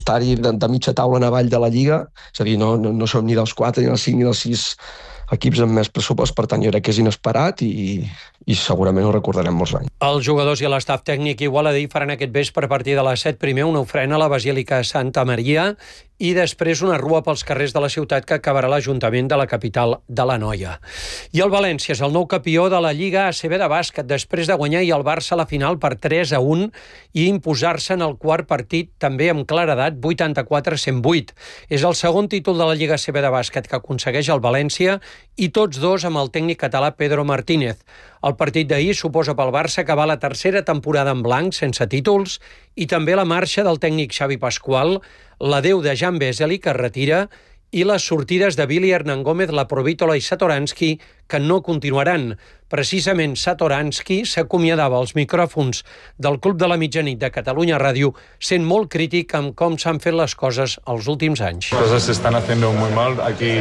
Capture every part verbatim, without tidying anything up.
estar-hi de, de mitja taula en avall de la Lliga, és a dir, no, no, no som ni dels quatre, ni dels cinc, ni dels sis equips amb més pressupost, per tant jo crec que és inesperat i, i segurament ho recordarem molts anys. Els jugadors i l'estaf tècnic igualadí faran aquest vespre a partir de les set primer una ofrena a la Basílica Santa Maria i després una rua pels carrers de la ciutat que acabarà l'Ajuntament de la capital de l'Anoia. I el València és el nou campió de la Lliga A C B de bàsquet després de guanyar i el Barça a la final per tres a un i imposar-se en el quart partit també amb claredat vuitanta-quatre a cent vuit. És el segon títol de la Lliga A C B de bàsquet que aconsegueix el València i tots dos amb el tècnic català Pedro Martínez. El partit d'ahir suposa pel Barça acabar la tercera temporada en blanc, sense títols, i també la marxa del tècnic Xavi Pascual, l'adeu de Jan Vesely, que es retira, i les sortides de Billy Hernán Gómez, la Provítola i Satoransky, que no continuaran. Precisament Satoransky s'acomiadava als micròfons del Club de la Mitjanit de Catalunya Ràdio, sent molt crític amb com s'han fet les coses els últims anys. Cosas se están haciendo muy mal aquí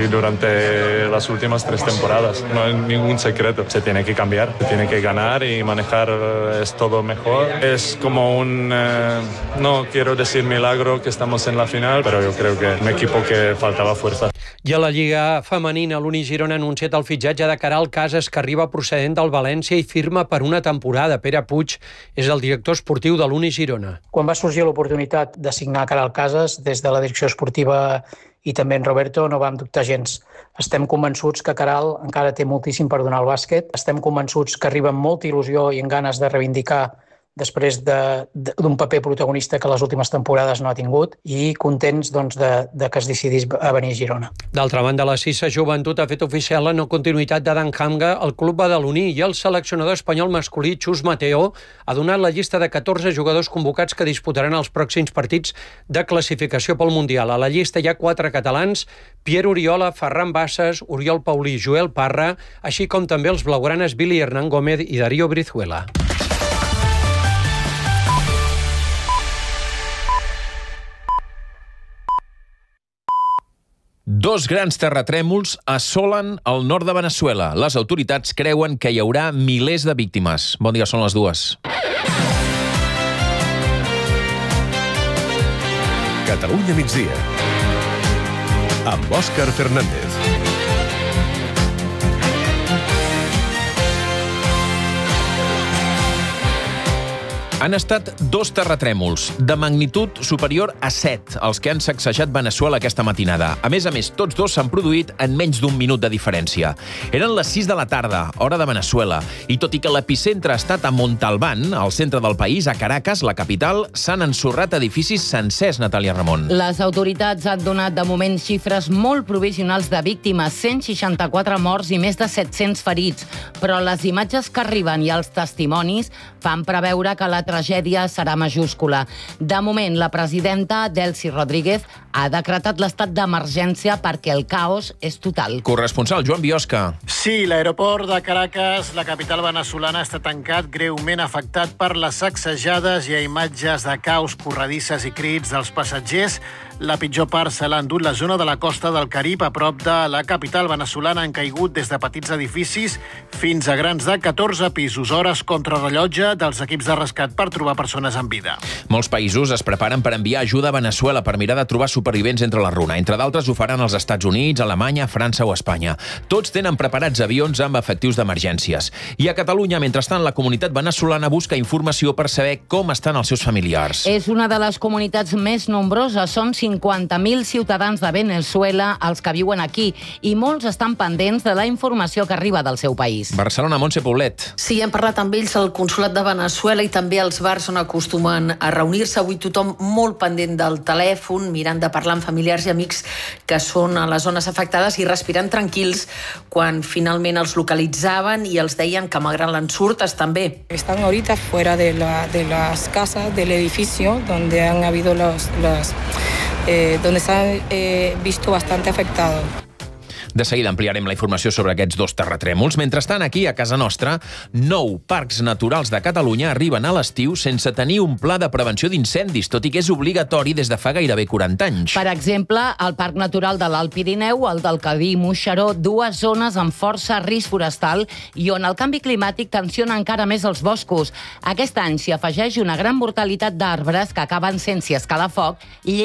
durante las últimas tres temporadas. No hay ningún secreto. Se tiene que cambiar, se tiene que ganar y manejar es todo mejor. Es como un, eh, no quiero decir milagro que estamos en la final, pero yo creo que un equipo que faltaba fuerza. I a la Lliga femenina, l'Uni Girona ha anunciat el fitxatge de Caral Casas, que arriba procedent del València i firma per una temporada. Pere Puig és el director esportiu de l'Uni Girona. Quan va sorgir l'oportunitat de signar Caral Casas, des de la direcció esportiva i també en Roberto, no vam dubtar gens. Estem convençuts que Caral encara té moltíssim per donar al bàsquet. Estem convençuts que arriba amb molta il·lusió i amb ganes de reivindicar després de, de, d'un paper protagonista que les últimes temporades no ha tingut, i contents doncs, de, de que es decidís a venir a Girona. D'altra banda, la Cissa Joventut ha fet oficial la no continuïtat d'Adam Hamga al club badaloní i el seleccionador espanyol masculí Chus Mateo ha donat la llista de catorze jugadors convocats que disputaran els pròxims partits de classificació pel Mundial. A la llista hi ha quatre catalans, Pierre Oriola, Ferran Bassas, Oriol Paulí, Joel Parra, així com també els blaugranes Billy Hernán Gómez i Darío Brizuela. Dos grans terratrèmols assolen el nord de Veneçuela. Les autoritats creuen que hi haurà milers de víctimes. Bon dia, són les dues. Catalunya migdia. Amb Òscar Fernández. Han estat dos terratrèmols de magnitud superior a set, els que han sacsejat Veneçuela aquesta matinada. A més a més, tots dos s'han produït en menys d'un minut de diferència. Eren les sis de la tarda, hora de Veneçuela, i tot i que l'epicentre ha estat a Montalbán, al centre del país, a Caracas, la capital, s'han ensorrat edificis sencers, Natàlia Ramon. Les autoritats han donat de moment xifres molt provisionals de víctimes, cent seixanta-quatre morts i més de set-cents ferits, però les imatges que arriben i els testimonis fan preveure que la tragèdia serà majúscula. De moment, la presidenta Delcy Rodríguez ha decretat l'estat d'emergència perquè el caos és total. Corresponsal Joan Biosca. Sí, l'aeroport de Caracas, la capital venezolana, està tancat, greument afectat per les sacsejades. Hi ha imatges de caos, corredisses i crits dels passatgers. La pitjor part se l'ha endut la zona de la costa del Carib, a prop de la capital venezolana. Han caigut des de petits edificis fins a grans de catorze pisos. Hores contrarrellotge dels equips de rescat per trobar persones en vida. Molts països es preparen per enviar ajuda a Veneçuela per mirar de trobar supervivents entre la runa. Entre d'altres ho faran els Estats Units, Alemanya, França o Espanya. Tots tenen preparats avions amb efectius d'emergències. I a Catalunya, mentrestant, la comunitat venezolana busca informació per saber com estan els seus familiars. És una de les comunitats més nombroses. Són cinquanta mil ciutadans de Veneçuela els que viuen aquí i molts estan pendents de la informació que arriba del seu país. Barcelona, Montse Poblet. Sí, hem parlat amb ells al Consolat de Veneçuela i també als bars on acostumen a reunir-se. Avui tothom molt pendent del telèfon, mirant de parlar amb familiars i amics que són a les zones afectades i respirant tranquils quan finalment els localitzaven i els deien que malgrat l'ensurt estan bé. Están ahorita fuera de, la, de las casas del edificio donde han habido los, los eh, donde se han eh, visto bastante afectados. De seguida ampliarem la informació sobre aquests dos terratrèmols. Mentrestant, aquí, a casa nostra, nou parcs naturals de Catalunya arriben a l'estiu sense tenir un pla de prevenció d'incendis, tot i que és obligatori des de fa gairebé quaranta anys. Per exemple, el Parc Natural de l'Alt Pirineu, el del Cadí i Moixeró, dues zones amb força risc forestal i on el canvi climàtic tensiona encara més els boscos. Aquest any s'hi afegeix una gran mortalitat d'arbres que acaben sent, si escala foc, i